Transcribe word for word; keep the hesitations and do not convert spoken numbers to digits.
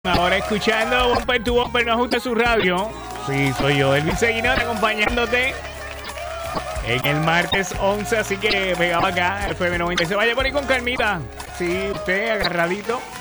Ahora escuchando Bumper to Bumper, no ajuste su radio. Sí, soy yo, Elvis Seguinón, acompañándote en el martes once, así que pegado acá, F M noventa y seis. Vaya por ahí con calmita. Sí, usted agarradito.